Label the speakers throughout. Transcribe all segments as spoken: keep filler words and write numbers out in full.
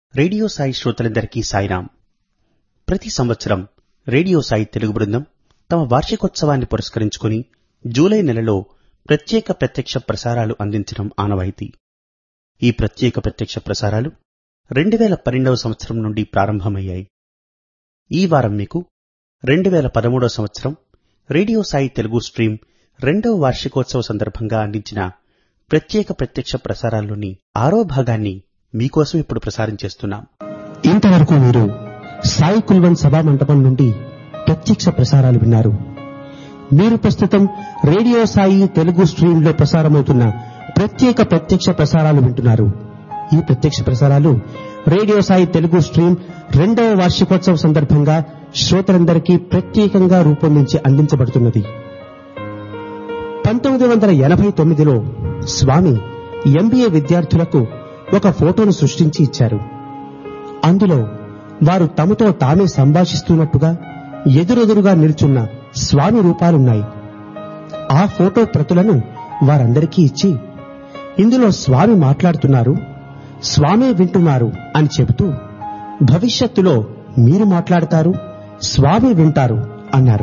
Speaker 1: Radio Sai శ్రోతలందరికీ సాయిరాం. ప్రతి సంవత్సరం రేడియో సాయి తెలుగు బృందం తమ వార్షికోత్సవాన్ని పురస్కరించుకుని జూలై నెలలో ప్రత్యేక ప్రత్యక్ష ప్రసారాలు అందించడం ఆనవాయితీ. ఈ ప్రత్యేక ప్రత్యక్ష ప్రసారాలు రెండు వేల పన్నెండవ సంవత్సరం నుండి ప్రారంభమయ్యాయి. ఈ వారం మీకు రెండు వేల పదమూడవ సంవత్సరం రేడియో సాయి తెలుగు స్ట్రీమ్ రెండవ వార్షికోత్సవ సందర్భంగా అందించిన ప్రత్యేక ప్రత్యక్ష ప్రసారాల్లోని ఆరో భాగాన్ని మీకోసం ఇప్పుడు ప్రసారం చేస్తున్నాం.
Speaker 2: ఇంతవరకు మీరు సాయి కుల్వన్ సభా మంటపం నుండి ప్రత్యక్ష ప్రసారాలు విన్నారు. మీరు ప్రస్తుతం రేడియో సాయి తెలుగు స్ట్రీమ్ లో ప్రసారమవుతున్న ప్రత్యేక ప్రత్యక్ష ప్రసారాలు వింటున్నారు. ఈ ప్రత్యక్ష ప్రసారాలు రేడియో సాయి తెలుగు స్ట్రీమ్ రెండవ వార్షికోత్సవ సందర్భంగా శ్రోతలందరికీ ప్రత్యేకంగా రూపొందించి అందించబడుతున్నది. పంతొమ్మిది వందల ఎనభై తొమ్మిదిలో స్వామి ఎంబీఏ విద్యార్థులకు ఒక ఫోటోను సృష్టించి ఇచ్చారు. అందులో వారు తమతో తామే సంభాషిస్తున్నట్టుగా ఎదురెదురుగా నిల్చున్న స్వామి రూపాలున్నాయి. ఆ ఫోటో ప్రతులను వారందరికీ ఇచ్చి, ఇందులో స్వామి మాట్లాడుతున్నారు, స్వామే వింటున్నారు అని చెబుతూ, భవిష్యత్తులో మీరు మాట్లాడతారు, స్వామి వింటారు అన్నారు.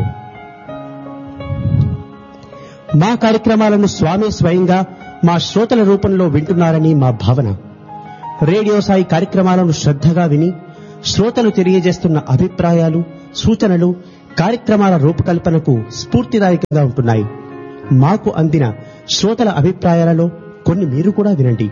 Speaker 2: మా కార్యక్రమాలను స్వామి స్వయంగా మా శ్రోతల రూపంలో వింటున్నారని మా భావన. రేడియో సాయి కార్యక్రమాలను శ్రద్ధగా విని శ్రోతలు తెలియజేస్తున్న అభిప్రాయాలు, సూచనలు కార్యక్రమాల రూపకల్పనకు స్ఫూర్తిదాయకంగా ఉంటున్నాయి. మాకు అందిన శ్రోతల అభిప్రాయాలలో కొన్ని మీరు కూడా వినండి.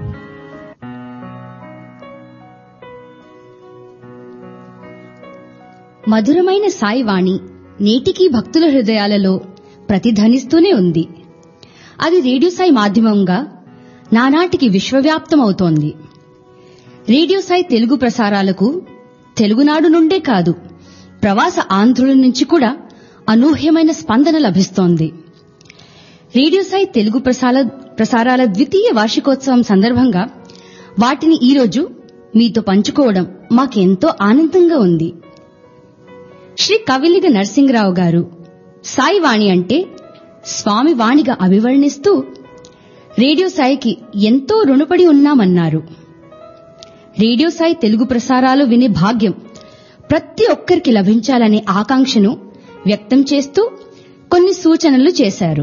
Speaker 3: మధురమైన సాయివాణి నేటికీ భక్తుల హృదయాలలో ప్రతిధ్వనిస్తూనే ఉంది. అది రేడియో సాయి మాధ్యమంగా నానాటికి విశ్వవ్యాప్తమవుతోంది. రేడియో సాయి తెలుగు ప్రసారాలకు తెలుగునాడు నుండే కాదు, ప్రవాస ఆంధ్రుల నుంచి కూడా అనూహ్యమైన స్పందన లభిస్తోంది. రేడియో సాయి తెలుగు ప్రసారాల ద్వితీయ వార్షికోత్సవం సందర్భంగా వాటిని ఈరోజు మీతో పంచుకోవడం మాకెంతో ఆనందంగా ఉంది. శ్రీ కవిలిగ నరసింగరావు గారు సాయివాణి అంటే స్వామి వాణిగా అభివర్ణిస్తూ రేడియో సాయికి ఎంతో రుణపడి ఉన్నామన్నారు. రేడియో సాయి తెలుగు ప్రసారాలు వినే భాగ్యం ప్రతి ఒక్కరికి లభించాలనే ఆకాంక్షను వ్యక్తం చేస్తూ కొన్ని సూచనలు చేశారు.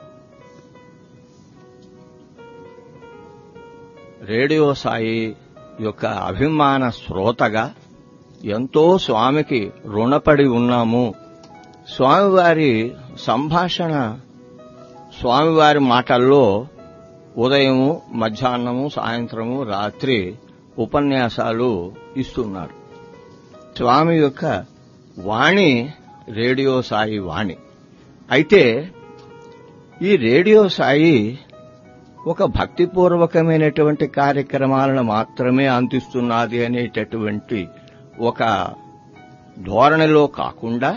Speaker 4: రేడియో సాయి యొక్క అభిమాన శ్రోతగా ఎంతో స్వామికి రుణపడి ఉన్నాము. స్వామివారి సంభాషణ, స్వామివారి మాటల్లో ఉదయము, మధ్యాహ్నము, సాయంత్రము, రాత్రి ఉపన్యాసాలు ఇస్తున్నారు. స్వామి యొక్క వాణి రేడియో సాయి వాణి. అయితే ఈ రేడియో సాయి ఒక భక్తిపూర్వకమైనటువంటి కార్యక్రమాలను మాత్రమే అందిస్తున్నది అనేటటువంటి ఒక ధోరణిలో కాకుండా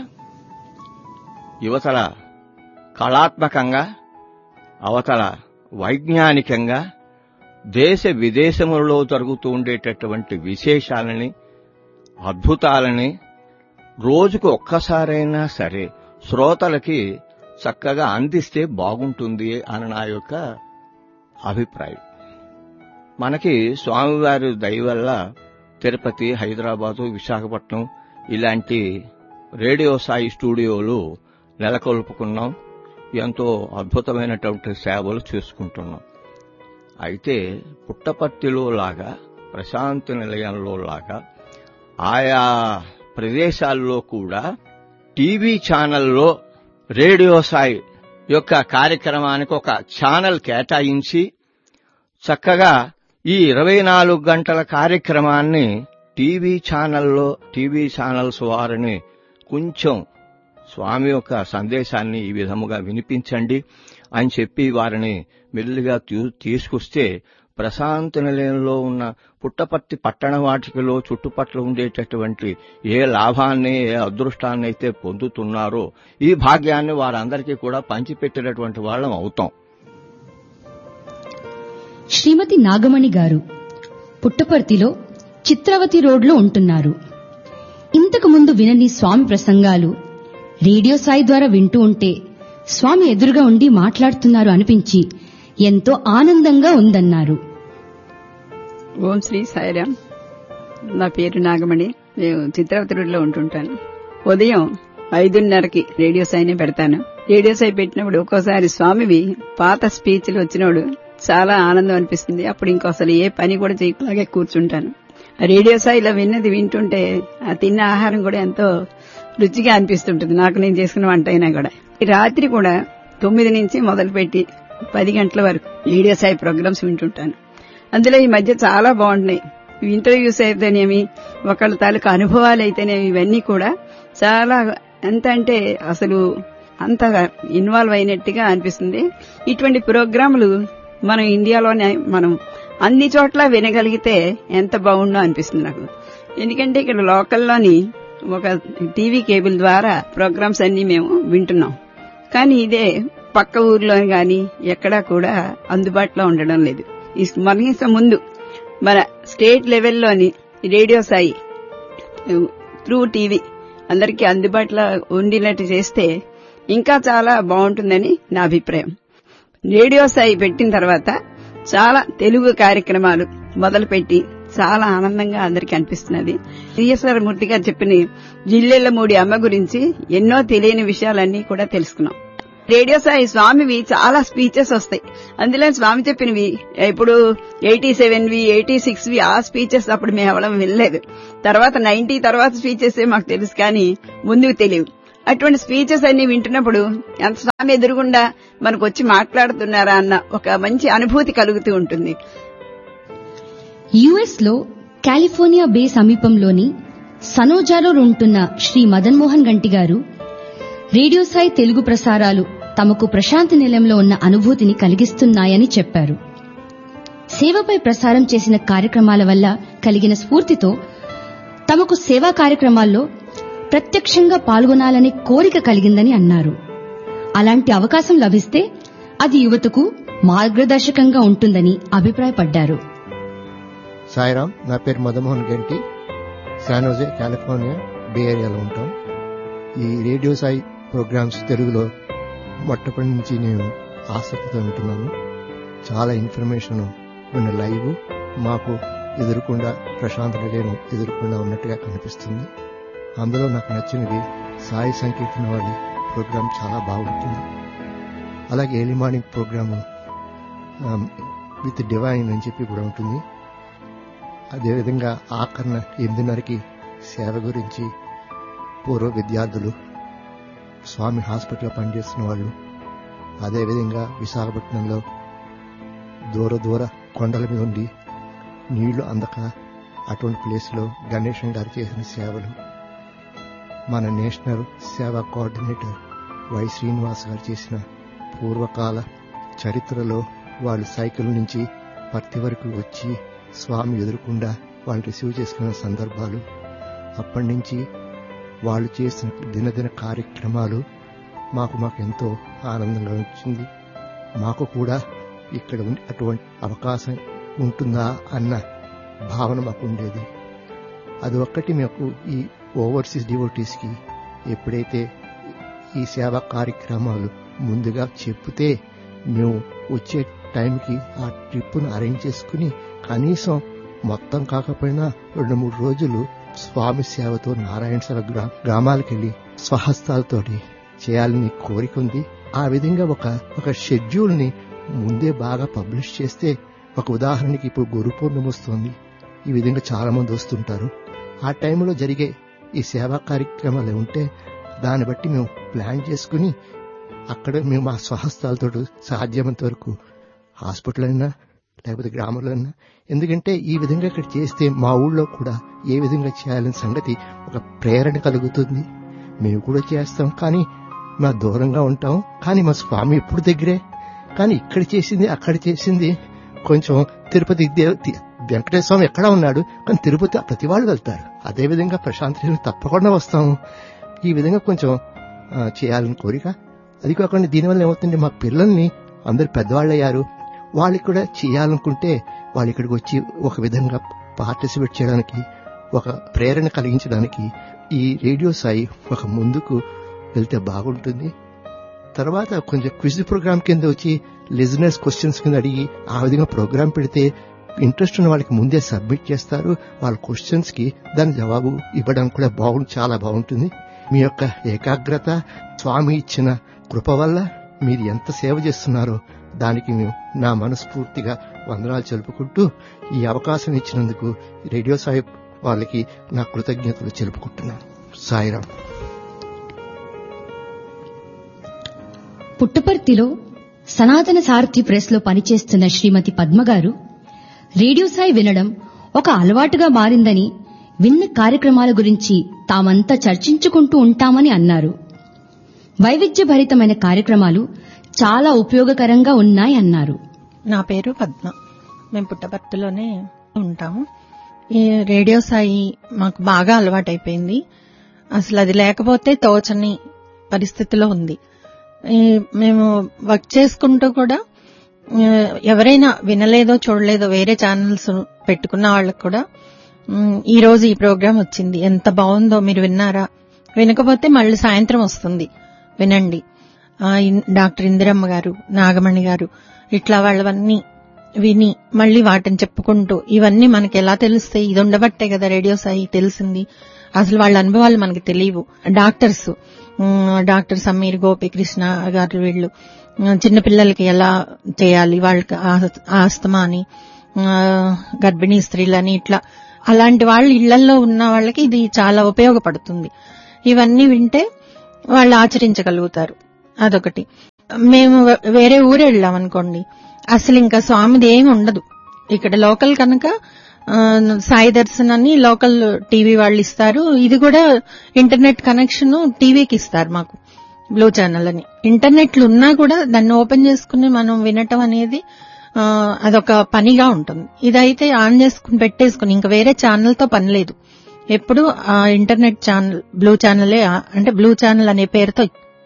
Speaker 4: యువతల కళాత్మకంగా, అవతల వైజ్ఞానికంగా, దేశ విదేశములలో జరుగుతూ ఉండేటటువంటి విశేషాలని, అద్భుతాలని రోజుకు ఒక్కసారైనా సరే శ్రోతలకి చక్కగా అందిస్తే బాగుంటుంది అని నా యొక్క అభిప్రాయం. మనకి స్వామివారి దయ వల్ల తిరుపతి, హైదరాబాదు, విశాఖపట్నం ఇలాంటి రేడియో సాయి స్టూడియోలు నెలకొల్పుకున్నాం. ఎంతో అద్భుతమైనటువంటి సేవలు చేసుకుంటున్నాం. అయితే పుట్టపర్తిలో లాగా, ప్రశాంతి నిలయంలో లాగా ఆయా ప్రదేశాల్లో కూడా టీవీ ఛానల్లో రేడియో సాయి యొక్క కార్యక్రమానికి ఒక ఛానల్ కేటాయించి చక్కగా ఈ ఇరవై నాలుగు గంటల కార్యక్రమాన్ని టీవీ ఛానల్లో టీవీ ఛానల్స్ వారిని కొంచెం స్వామి యొక్క సందేశాన్ని ఈ విధముగా వినిపించండి అని చెప్పి వారిని మెల్లిగా తీసుకొస్తే ప్రశాంతి నిలయంలో ఉన్న పుట్టపర్తి పట్టణ వాటికలో చుట్టుపట్ల ఉండేటటువంటి ఏ లాభాన్ని, ఏ అదృష్టాన్ని అయితే పొందుతున్నారో ఈ భాగ్యాన్ని వారందరికీ కూడా పంచిపెట్టినటువంటి వాళ్ళం అవుతాం.
Speaker 3: శ్రీమతి నాగమణి గారు పుట్టపర్తిలో చిత్రవతి రోడ్లో ఉంటున్నారు. ఇంతకు ముందు వినని స్వామి ప్రసంగాలు రేడియో సాయి ద్వారా వింటూ ఉంటే స్వామి ఎదురుగా ఉండి మాట్లాడుతున్నారు అనిపించి ఎంతో ఆనందంగా ఉందన్నారు.
Speaker 5: ఓం శ్రీ సాయిరామ్. నా పేరు నాగమణి. నేను చిత్రావతి రోడ్లో ఉంటుంటాను. ఉదయం ఐదున్నరకి రేడియో సాయినే పెడతాను. రేడియో సాయి పెట్టినప్పుడు ఒక్కోసారి స్వామివి పాత స్పీచ్లు వచ్చినప్పుడు చాలా ఆనందం అనిపిస్తుంది. అప్పుడు ఇంకో అసలు ఏ పని కూడా చేయలాగే కూర్చుంటాను. రేడియో సాయిలో విన్నది వింటుంటే ఆ తిన్న ఆహారం కూడా ఎంతో రుచిగా అనిపిస్తుంటుంది. నాకు నేను చేసుకున్న వంట అయినా కూడా. రాత్రి కూడా తొమ్మిది నుంచి మొదలుపెట్టి పది గంటల వరకు రేడియో సాయి ప్రోగ్రామ్స్ వింటుంటాను. అందులో ఈ మధ్య చాలా బాగుంటున్నాయి. ఇంటర్వ్యూస్ అయితేనేమి, ఒకళ్ళ తాలూకు అనుభవాలు అయితేనేమి, ఇవన్నీ కూడా చాలా ఎంత అంటే అసలు అంత ఇన్వాల్వ్ అయినట్టుగా అనిపిస్తుంది. ఇటువంటి ప్రోగ్రాములు మనం ఇండియాలోనే మనం అన్ని చోట్ల వినగలిగితే ఎంత బాగుండో అనిపిస్తుంది నాకు. ఎందుకంటే ఇక్కడ లోకల్లోని ఒక టీవీ కేబుల్ ద్వారా ప్రోగ్రామ్స్ అన్ని మేము వింటున్నాం. కానీ ఇదే పక్క ఊర్లో గాని ఎక్కడా కూడా అందుబాటులో ఉండడం లేదు. మనకి ముందు మన state లెవెల్లోని radio Sai through TV అందరికీ అందుబాటులో ఉండేటట్టు చేస్తే ఇంకా చాలా బాగుంటుందని నా అభిప్రాయం. రేడియో సాయి పెట్టిన తర్వాత చాలా తెలుగు కార్యక్రమాలు మొదలుపెట్టి చాలా ఆనందంగా అందరికీ అనిపిస్తున్నది. సిఎస్ఆర్ మూర్తి గారు చెప్పిన జిల్లెళ్లమూడి అమ్మ గురించి ఎన్నో తెలియని విషయాలన్నీ కూడా తెలుసుకున్నాం. రేడియో సాయి స్వామివి చాలా స్పీచెస్ వస్తాయి. అందులో స్వామి చెప్పినవి ఇప్పుడు ఎయిటీ సెవెన్ వి ఎయిటీ సిక్స్ వి ఆ స్పీచెస్ అప్పుడు మేము ఎవడం వినలేదు. తర్వాత నైన్టీ తర్వాత స్పీచెస్ మాకు తెలుసు, కానీ ముందుకు తెలియవు. అటువంటి స్పీచెస్ అన్ని వింటున్నప్పుడు ఎంత స్వామి ఎదురుగుండా మనకు వచ్చి మాట్లాడుతున్నారా అన్న ఒక మంచి అనుభూతి కలుగుతూ ఉంటుంది.
Speaker 3: యుఎస్ లో కాలిఫోర్నియా బే సమీపంలోని సనోజాలో ఉంటున్న శ్రీ మదన్ మోహన్ గంటి గారు రేడియో సాయి తెలుగు ప్రసారాలు తమకు ప్రశాంతి నిలయంలో ఉన్న అనుభూతిని కలిగిస్తున్నాయని చెప్పారు. సేవపై ప్రసారం చేసిన కార్యక్రమాల వల్ల కలిగిన స్ఫూర్తితో తమకు సేవా కార్యక్రమాల్లో ప్రత్యక్షంగా పాల్గొనాలనే కోరిక కలిగిందని అన్నారు. అలాంటి అవకాశం లభిస్తే అది యువతకు మార్గదర్శకంగా ఉంటుందని అభిప్రాయపడ్డారు.
Speaker 6: సాయిరామ్, నా పేరు మదన్మోహన్ గంటి. శానోజే, కాలిఫోర్నియా బే ఏరియాలో ఉంటాం. ఈ రేడియో సాయి ప్రోగ్రామ్స్ తెలుగులో మొట్టమొదటి నుంచి నేను ఆసక్తితో వింటున్నాను. చాలా ఇన్ఫర్మేషన్ ఉన్న లైవ్ మాకు ఎదురుకుండా ప్రశాంత నిలయం ఎదురుకుండా ఉన్నట్టుగా కనిపిస్తుంది. అందులో నాకు నచ్చినది సాయి సంకీర్తన వారి ప్రోగ్రాం చాలా బాగుంటుంది. అలాగే early morning programme with divine అని చెప్పి కూడా ఉంటుంది. అదేవిధంగా ఆఖరణ ఎనిమిదిన్నరకి సేవ గురించి పూర్వ విద్యార్థులు, స్వామి హాస్పిటల్లో పనిచేస్తున్న వాళ్ళు, అదేవిధంగా విశాఖపట్నంలో దూర దూర కొండల మీద ఉండి నీళ్లు అందక అటువంటి ప్లేస్లో గణేశం గారు చేసిన సేవలు, మన నేషనల్ సేవా కోఆర్డినేటర్ వై శ్రీనివాస్ గారు చేసిన పూర్వకాల చరిత్రలో వాళ్ళు సైకిల్ నుంచి పర్తి వరకు వచ్చి స్వామి ఎదురుకుండా వాళ్ళు రిసీవ్ చేసుకున్న సందర్భాలు, అప్పటి నుంచి వాళ్ళు చేసిన దినదిన కార్యక్రమాలు మాకు మాకు ఎంతో ఆనందంగా వచ్చింది. మాకు కూడా ఇక్కడ అటువంటి అవకాశం ఉంటుందా అన్న భావన మాకు ఉండేది. అది ఒక్కటి మాకు ఈ ఓవర్సీస్ డివోటీస్కి ఎప్పుడైతే ఈ సేవా కార్యక్రమాలు ముందుగా చెప్తే మేము వచ్చే టైంకి ఆ ట్రిప్ను అరేంజ్ చేసుకుని కనీసం మొత్తం కాకపోయినా రెండు మూడు రోజులు స్వామి సేవతో నారాయణ గ్రా గ్రామాలకు వెళ్లి స్వహస్తాలతోటి చేయాలని కోరిక ఉంది. ఆ విధంగా ఒక ఒక షెడ్యూల్ ని ముందే బాగా పబ్లిష్ చేస్తే, ఒక ఉదాహరణకి ఇప్పుడు గురు పౌర్ణమి వస్తుంది, ఈ విధంగా చాలా మంది వస్తుంటారు. ఆ టైంలో జరిగే ఈ సేవా కార్యక్రమాలు ఉంటే దాన్ని బట్టి మేము ప్లాన్ చేసుకుని అక్కడ మేము మా స్వహస్తాలతో సాధ్యమంత వరకు హాస్పిటల్ అయినా లేకపోతే గ్రామంలో అయినా, ఎందుకంటే ఈ విధంగా ఇక్కడ చేస్తే మా ఊళ్ళో కూడా ఏ విధంగా చేయాలనే సంగతి ఒక ప్రేరణ కలుగుతుంది. మేము కూడా చేస్తాం, కానీ మా దూరంగా ఉంటాం, కానీ మా స్వామి ఎప్పుడు దగ్గరే. కానీ ఇక్కడ చేసింది అక్కడ చేసింది కొంచెం తిరుపతి వెంకటేశ్వర స్వామి ఎక్కడా ఉన్నాడు, కానీ తిరుపతి ప్రతి వాళ్ళు వెళ్తారు. అదేవిధంగా ప్రశాంతి తప్పకుండా వస్తాము. ఈ విధంగా కొంచెం చేయాలని కోరిక. అది కాకుండా దీనివల్ల ఏమవుతుంది, మా పిల్లల్ని అందరు పెద్దవాళ్ళు అయ్యారు, వాళ్ళకి కూడా చేయాలనుకుంటే వాళ్ళు ఇక్కడికి వచ్చి ఒక విధంగా పార్టిసిపేట్ చేయడానికి, ఒక ప్రేరణ కలిగించడానికి ఈ రేడియో సాయి ఒక ముందుకు వెళ్తే బాగుంటుంది. తర్వాత కొంచెం క్విజ్ ప్రోగ్రామ్ కింద వచ్చి లిజనర్స్ క్వశ్చన్స్ కింద అడిగి ఆ విధంగా ప్రోగ్రాం పెడితే ఇంట్రెస్ట్ ఉన్న వాళ్ళకి ముందే సబ్మిట్ చేస్తారు. వాళ్ళ క్వశ్చన్స్ కి దాని జవాబు ఇవ్వడానికి కూడా బాగుంది, చాలా బాగుంటుంది. మీ యొక్క ఏకాగ్రత, స్వామి ఇచ్చిన కృప వల్ల మీరు ఎంత సేవ చేస్తున్నారో దానికి మేము నా మనస్ఫూర్తిగా వందనాలు తెలుపుకుంటూ ఈ అవకాశం ఇచ్చినందుకు రేడియో సాయి వాళ్ళకి నా కృతజ్ఞతలు తెలుపుకుంటున్నాను. సాయిరాం.
Speaker 3: పుట్టపర్తిలో సనాతన సారథి ప్రెస్ లో పనిచేస్తున్న శ్రీమతి పద్మగారు రేడియో సాయి వినడం ఒక అలవాటుగా మారిందని, విన్న కార్యక్రమాల గురించి తామంతా చర్చించుకుంటూ ఉంటామని అన్నారు. వైవిధ్యభరితమైన కార్యక్రమాలు చాలా ఉపయోగకరంగా ఉన్నాయన్నారు.
Speaker 7: నా పేరు పద్మ. మేము పుట్టపర్తిలోనే ఉంటాము. ఈ రేడియో సాయి మాకు బాగా అలవాటైపోయింది. అసలు అది లేకపోతే తోచని పరిస్థితిలో ఉంది. మేము వర్క్ చేసుకుంటూ కూడా ఎవరైనా వినలేదో చూడలేదో వేరే ఛానల్స్ పెట్టుకున్న వాళ్ళకు కూడా ఈ రోజు ఈ ప్రోగ్రాం వచ్చింది, ఎంత బాగుందో, మీరు విన్నారా? వినకపోతే మళ్ళీ సాయంత్రం వస్తుంది, వినండి. డాక్టర్ ఇందిరమ్మ గారు, నాగమణి గారు, ఇట్లా వాళ్ళవన్నీ విని మళ్ళీ వాటిని చెప్పుకుంటూ, ఇవన్నీ మనకి ఎలా తెలుస్తాయి? ఇది ఉండబట్టే కదా రేడియో సాయి తెలిసింది. అసలు వాళ్ళ అనుభవాలు మనకి తెలియవు. డాక్టర్స్ డాక్టర్ సమీర్, గోపీకృష్ణ గారు, వీళ్ళు చిన్నపిల్లలకి ఎలా చేయాలి, వాళ్ళకి ఆస్తమా అని, గర్భిణీ స్త్రీలని, ఇట్లా అలాంటి వాళ్ళు ఇళ్లలో ఉన్న వాళ్ళకి ఇది చాలా ఉపయోగపడుతుంది. ఇవన్నీ వింటే వాళ్ళు ఆచరించగలుగుతారు. అదొకటి. మేము వేరే ఊరు వెళ్ళాం అనుకోండి, అసలు ఇంకా స్వామిది ఏమి ఉండదు. ఇక్కడ లోకల్ కనుక సాయి దర్శన్ అని లోకల్ టీవీ వాళ్ళు ఇస్తారు. ఇది కూడా ఇంటర్నెట్ కనెక్షన్ టీవీకి ఇస్తారు మాకు, బ్లూ ఛానల్ అని. ఇంటర్నెట్లు ఉన్నా కూడా దాన్ని ఓపెన్ చేసుకుని మనం వినటం అనేది అదొక పనిగా ఉంటుంది. ఇదైతే ఆన్ చేసుకుని పెట్టేసుకుని ఇంకా వేరే ఛానల్తో పని లేదు. ఎప్పుడు ఆ ఇంటర్నెట్ ఛానల్, బ్లూ ఛానలే, అంటే బ్లూ ఛానల్ అనే పేరుతో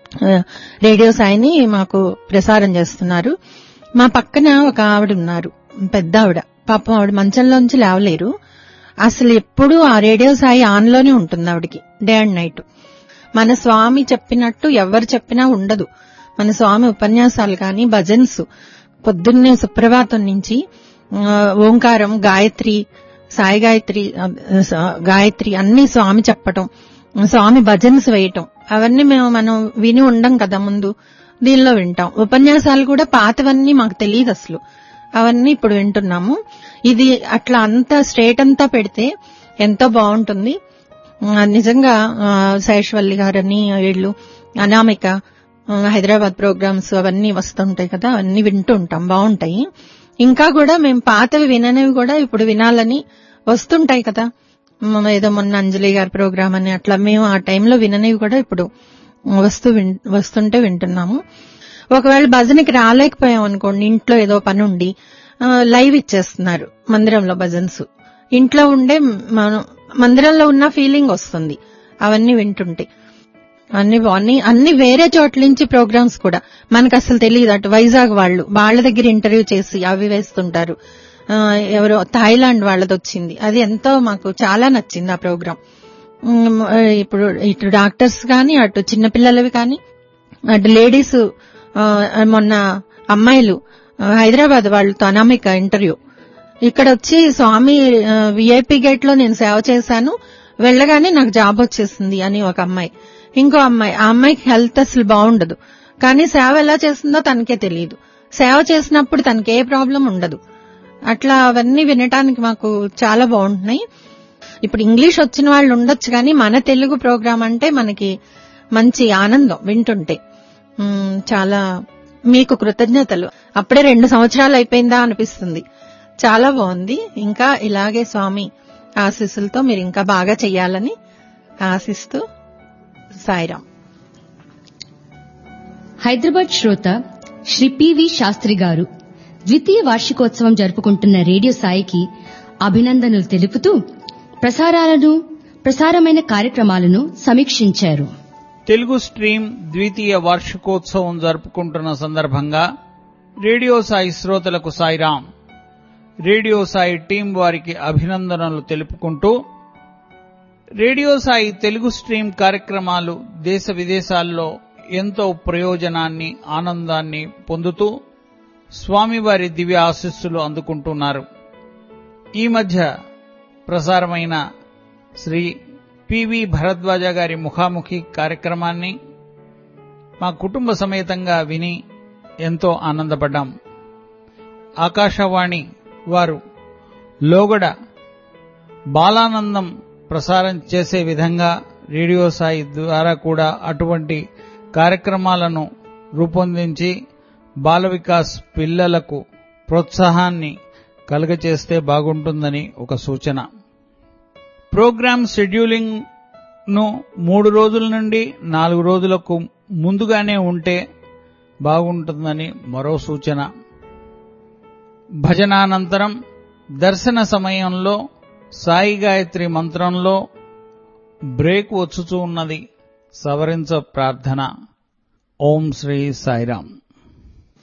Speaker 7: రేడియో సాయిని మాకు ప్రసారం చేస్తున్నారు. మా పక్కన ఒక ఆవిడ ఉన్నారు, పెద్ద ఆవిడ. పాపం ఆవిడ మంచంలోంచి లేవలేరు. అసలు ఎప్పుడు ఆ రేడియో సాయి ఆన్ లోనే ఉంటుంది ఆవిడికి, డే అండ్ నైట్. మన స్వామి చెప్పినట్టు ఎవరు చెప్పినా ఉండదు. మన స్వామి ఉపన్యాసాలు కానీ, భజన్స్, పొద్దున్నే సుప్రభాతం నుంచి ఓంకారం, గాయత్రి, సాయి గాయత్రి, గాయత్రి అన్ని స్వామి చెప్పటం, స్వామి భజన్స్ వేయటం, అవన్నీ మేము మనం విని ఉండం కదా ముందు, దీనిలో వింటాం. ఉపన్యాసాలు కూడా పాతవన్నీ మాకు తెలియదు అసలు, అవన్నీ ఇప్పుడు వింటున్నాము. ఇది అట్లా అంతా స్ట్రేట్ అంతా పెడితే ఎంతో బాగుంటుంది. నిజంగా శేషవల్లి గారని, వీళ్ళు అనామిక, హైదరాబాద్ ప్రోగ్రామ్స్ అవన్నీ వస్తుంటాయి కదా, అవన్నీ వింటూ ఉంటాం, బాగుంటాయి. ఇంకా కూడా మేము పాతవి విననివి కూడా ఇప్పుడు వినాలని వస్తుంటాయి కదా. ఏదో మొన్న అంజలి గారి ప్రోగ్రామ్ అని అట్లా మేము ఆ టైంలో విననివి కూడా ఇప్పుడు వస్తూ వస్తుంటే వింటున్నాము. ఒకవేళ భజనకి రాలేకపోయాం అనుకోండి, ఇంట్లో ఏదో పని ఉండి లైవ్ ఇచ్చేస్తున్నారు మందిరంలో భజన్స్. ఇంట్లో ఉండే మనం మందిరంలో ఉన్న ఫీలింగ్ వస్తుంది అవన్నీ వింటుంటే. అన్ని అన్ని అన్ని వేరే చోట్ల నుంచి ప్రోగ్రామ్స్ కూడా మనకు అసలు తెలియదు. అటు వైజాగ్ వాళ్ళు, వాళ్ళ దగ్గర ఇంటర్వ్యూ చేసి అవి వేస్తుంటారు. ఎవరో థాయిలాండ్ వాళ్ళది వచ్చింది, అది ఎంతో మాకు చాలా నచ్చింది ఆ ప్రోగ్రాం. ఇప్పుడు ఇటు డాక్టర్స్ కానీ, అటు చిన్నపిల్లలవి కానీ, అటు లేడీస్, మొన్న అమ్మాయిలు హైదరాబాద్ వాళ్ళతో అనామిక ఇంటర్వ్యూ. ఇక్కడ వచ్చి స్వామి విఐపి గేట్ లో నేను సేవ చేశాను, వెళ్ళగానే నాకు జాబ్ వచ్చేసింది అని ఒక అమ్మాయి. ఇంకో అమ్మాయి, ఆ అమ్మాయికి హెల్త్ అసలు బాగుండదు, కానీ సేవ ఎలా చేస్తుందో తనకే తెలియదు. సేవ చేసినప్పుడు తనకి ఏ ప్రాబ్లం ఉండదు. అట్లా అవన్నీ వినటానికి మాకు చాలా బాగుంటున్నాయి. ఇప్పుడు ఇంగ్లీష్ వచ్చిన వాళ్ళు ఉండొచ్చు, కానీ మన తెలుగు ప్రోగ్రాం అంటే మనకి మంచి ఆనందం వింటుంటే. చాలా మీకు కృతజ్ఞతలు. అప్పుడే రెండు సంవత్సరాలు అయిపోయిందా అనిపిస్తుంది. చాలా బాగుంది. ఇంకా ఇలాగే స్వామి ఆశీస్సులతో మీరు ఇంకా బాగా చెయ్యాలని ఆశిస్తూ సాయిరాం.
Speaker 3: హైదరాబాద్ శ్రోత శ్రీ పివి శాస్త్రి గారు ద్వితీయ వార్షికోత్సవం జరుపుకుంటున్న రేడియో సాయికి అభినందనలు తెలుపుతూ ప్రసారాలను, ప్రసారమైన కార్యక్రమాలను సమీక్షించారు.
Speaker 8: తెలుగు స్ట్రీమ్ ద్వితీయ వార్షికోత్సవం జరుపుకుంటున్న సందర్భంగా రేడియో సాయి శ్రోతలకు సాయిరాం. రేడియో సాయి టీం వారికి అభినందనలు తెలుపుకుంటూ, రేడియో సాయి తెలుగు స్ట్రీమ్ కార్యక్రమాలు దేశ విదేశాల్లో ఎంతో ప్రయోజనాన్ని, ఆనందాన్ని పొందుతూ స్వామివారి దివ్య ఆశీస్సులు అందుకుంటున్నారు. ఈ మధ్య ప్రసారమైన శ్రీ పివి భరద్వాజ గారి ముఖాముఖి కార్యక్రమాన్ని మా కుటుంబ సమేతంగా విని ఎంతో ఆనందపడ్డాం. ఆకాశవాణి వారు లోగడ బాలానందం ప్రసారం చేసే విధంగా రేడియో సాయి ద్వారా కూడా అటువంటి కార్యక్రమాలను రూపొందించి బాల వికాస్ పిల్లలకు ప్రోత్సాహాన్ని కలుగచేస్తే బాగుంటుందని ఒక సూచన. ప్రోగ్రామ్ షెడ్యూలింగ్ ను మూడు రోజుల నుండి నాలుగు రోజులకు ముందుగానే ఉంటే బాగుంటుందని మరో సూచన. భజనానంతరం దర్శన సమయంలో సాయి గాయత్రి మంత్రంలో బ్రేక్ వచ్చుచూ ఉన్నది, సవరించ ప్రార్థన. ఓం శ్రీ సాయిరాం.